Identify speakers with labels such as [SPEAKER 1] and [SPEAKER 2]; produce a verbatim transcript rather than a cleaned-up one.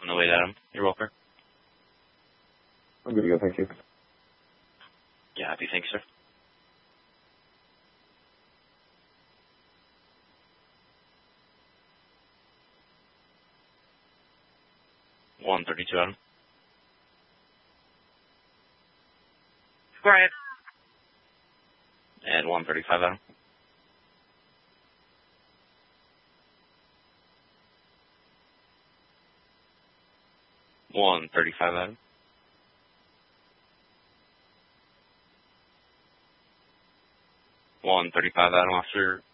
[SPEAKER 1] the way, Adam. You're welcome.
[SPEAKER 2] I'm good to go, thank you.
[SPEAKER 1] Yeah, happy. Thanks, sir. one thirty-two, Adam.
[SPEAKER 3] Go ahead.
[SPEAKER 1] And one thirty-five, Adam. one thirty-five, Adam. one thirty-five, Adam, officer.